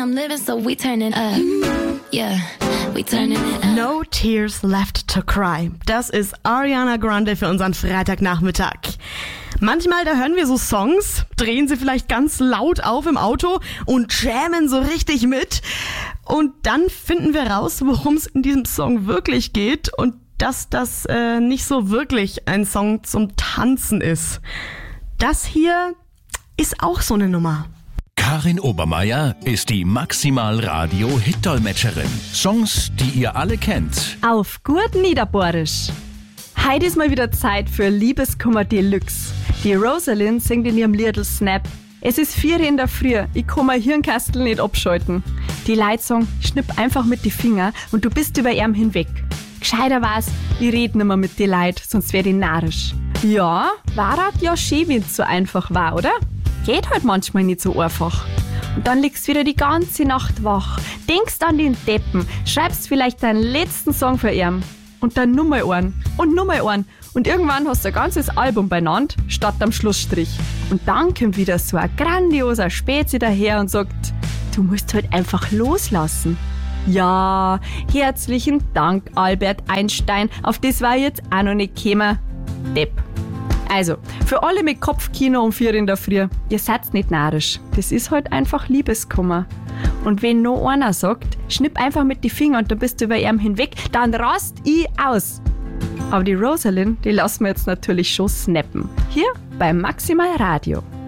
I'm living, so we turning up. Yeah, we turning it up. No Tears Left to Cry. Das ist Ariana Grande für unseren Freitagnachmittag. Manchmal, da hören wir so Songs, drehen sie vielleicht ganz laut auf im Auto und jammen so richtig mit. Und dann finden wir raus, worum es in diesem Song wirklich geht und dass das nicht so wirklich ein Song zum Tanzen ist. Das hier ist auch so eine Nummer. Karin Obermeier ist die Maximal-Radio-Hit-Dolmetscherin. Songs, die ihr alle kennt. Auf gut Niederbohrisch. Heute ist mal wieder Zeit für Liebeskummer Deluxe. Die Rosalind singt in ihrem Liedl Snap. Es ist 4 in der Früh, ich kann mein Hirnkastel nicht abschalten. Die Leute sagen, schnipp einfach mit die Finger und du bist über ihm hinweg. Gescheiter war's, ich red nimmer mit die Leute, sonst wär ich narrisch. Ja, war halt ja schön, wenn's so einfach war, oder? Geht halt manchmal nicht so einfach. Und dann liegst wieder die ganze Nacht wach, denkst an den Deppen, schreibst vielleicht deinen letzten Song für ihn. Und dann nur mal einen und nur mal einen. Und irgendwann hast du ein ganzes Album beieinander, statt am Schlussstrich. Und dann kommt wieder so ein grandioser Spezi daher und sagt, du musst halt einfach loslassen. Ja, herzlichen Dank, Albert Einstein. Auf das war ich jetzt auch noch nicht gekommen. Depp. Also, für alle mit Kopfkino um 4 in der Früh, ihr seid nicht narrisch. Das ist halt einfach Liebeskummer. Und wenn noch einer sagt, schnipp einfach mit die Finger und dann bist du über ihm hinweg, dann rast ich aus. Aber die Rosalind, die lassen wir jetzt natürlich schon snappen. Hier beim Maximal Radio.